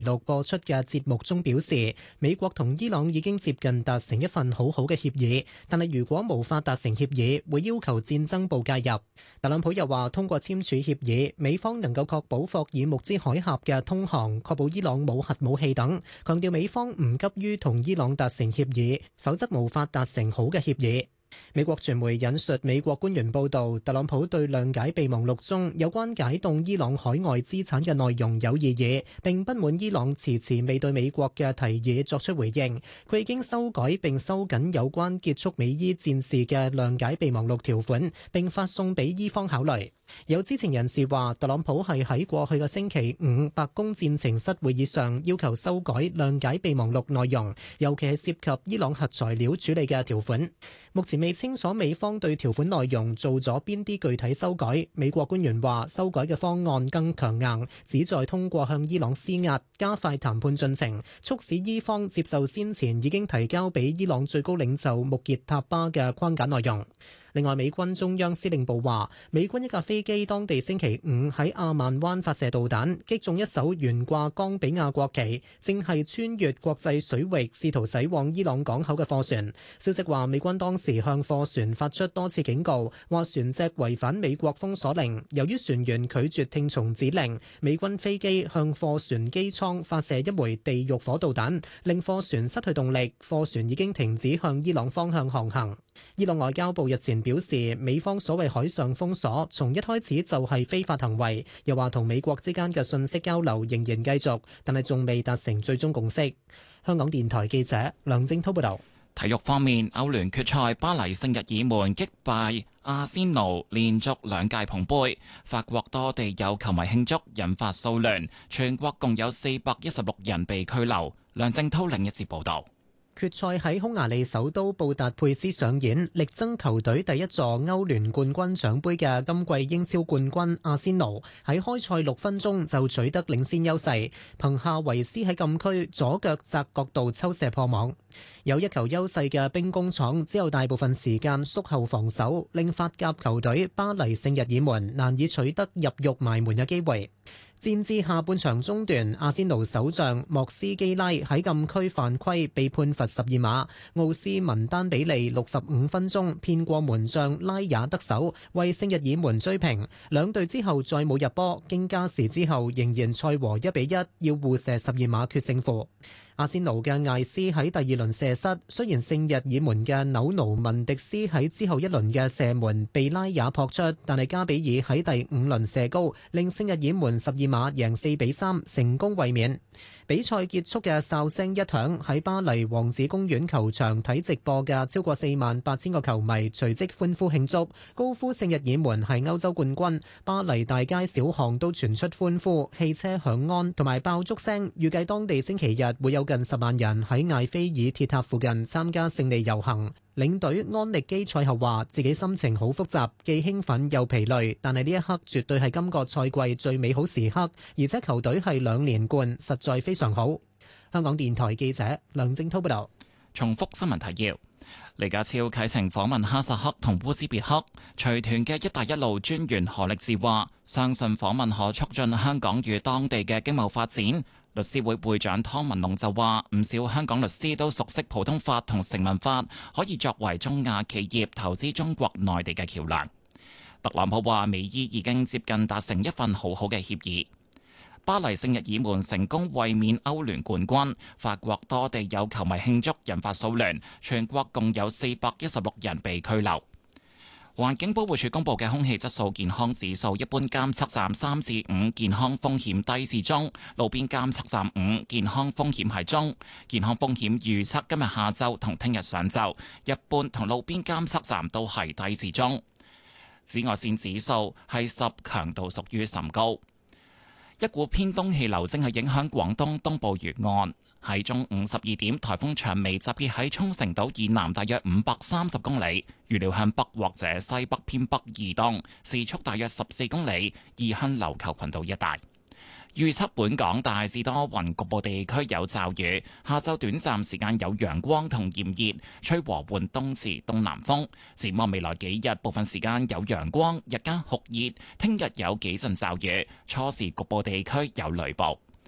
六播出嘅節目中表示，美國同伊朗已經接近達成一份好好嘅協議，但係如果無法達成協議，會要求戰爭部介入。特朗普又話，通過簽署協議，美方能夠確保霍爾木茲海峽嘅通航，確保伊朗冇核武器等，強調美方唔急於同伊朗達成協議，否則無法達成好嘅協議。美國傳媒引述美國官員報道，特朗普對諒解備忘錄中有關解凍伊朗海外資產嘅內容有異議，並不滿伊朗遲遲未對美國嘅提議作出回應。佢已經修改並收緊有關結束美伊戰事嘅諒解備忘錄條款，並發送俾伊方考慮。有知情人士話，特朗普係喺過去嘅星期五白宮戰情室會議上要求修改諒解備忘錄內容，尤其係涉及伊朗核材料處理嘅條款。目前未清楚美方對條款內容做咗邊啲具體修改。美國官員話，修改嘅方案更強硬，旨在通過向伊朗施壓，加快談判進程，促使伊方接受先前已經提交俾伊朗最高領袖穆傑塔巴嘅框架內容。另外，美軍中央司令部話，美軍一架飛機當地星期五喺阿曼灣發射導彈，擊中一艘懸掛岡比亞國旗，正係穿越國際水域試圖駛往伊朗港口嘅貨船。消息話，美軍當時向貨船發出多次警告，話船隻違反美國封鎖令。由於船員拒絕聽從指令，美軍飛機向貨船機艙發射一枚地獄火導彈，令貨船失去動力，貨船已經停止向伊朗方向航行。伊朗外交部日前表示，美方所謂海上封鎖從一開始就係非法行為，又話同美國之間嘅信息交流仍然繼續，但係仲未達成最終共識。香港電台記者梁正滔報導。 體育方面，歐聯決賽巴黎聖日耳門擊敗阿仙奴，連續2屆捧杯。法國多地有球迷慶祝，引發騷亂，全國共有416人被拘留。梁正滔另一節報導。 決賽喺匈牙利首都布達佩斯上演，力爭球隊第一座歐聯冠軍獎杯嘅今季英超冠軍阿仙奴喺開賽6分鐘就取得領先優勢，憑夏維斯喺禁區左腳窄角度抽射破網。有一球優勢嘅兵工廠之後大部分時間縮後防守，令法甲球隊巴黎聖日耳門難以取得入獄埋門嘅機會。戰至下半場中段，阿仙奴守將莫斯基拉喺禁區犯規被判罰12碼，奧斯文丹比利65分鐘騙過門將拉也得手，為聖日耳門追平。兩隊之後再冇入波，經加時之後仍然賽和1-1，要互射12碼決勝負。阿仙奴嘅艾斯喺第二輪射失，雖然聖日耳門嘅紐奴文迪斯喺之後一輪嘅射門被拉也撲出，但係加比爾喺第5輪射高，令聖日耳門12碼贏4-3，成功衛冕。比賽結束嘅哨聲一響，喺巴黎王子公園球場睇直播嘅超過48000個球迷隨即歡呼慶祝，高呼聖日耳門係歐洲冠軍。巴黎大街小巷都傳出歡呼，汽車響安同埋爆竹聲。預計當地星期日會有近10萬人喺艾菲爾鐵塔附近參加勝利遊行。領隊安力基賽後話，自己心情好複雜，既興奮又疲累，但係呢一刻絕對係今個賽季最美好時刻，而且球隊係2連冠，實在非常好。香港電台記者梁正滔報道。 重複新聞提要：李家超啟程訪問哈薩克同烏茲別克，隨團嘅一帶一路專員何力智話，相信訪問可促進香港與當地嘅經貿發展。律師會會長湯文龍就話，唔少香港律師都熟悉普通法同成文法，可以作為中亞企業投資中國內地嘅橋樑。特朗普話，美伊已經接近達成一份好好嘅協議。巴黎聖日耳門成功衛冕歐聯冠軍，法國多地有球迷慶祝，引發騷亂，全國共有416人被拘留。環境保護署公布嘅空氣質素健康指數，一般監測站3至5，健康風險低至中；路邊監測站5，健康風險係中。健康風險預測今日下晝同聽日上晝，一般同路邊監測站都係低至中。紫外線指數係10，強度屬於甚高。一股偏東氣流正係影響廣東東部沿岸。喺中午12點，颱風長尾集結喺沖繩島以南大約530公里，預料向北或者西北偏北移動，時速大約14公里，移向琉球群島一帶。預測本港大致多雲，局部地區有驟雨。下晝短暫時間有陽光同炎熱，吹和緩東至東南風。展望未來幾日，部分時間有陽光，日間酷熱。聽日有幾陣驟雨，初時局部地區有雷暴。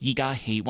依家氣溫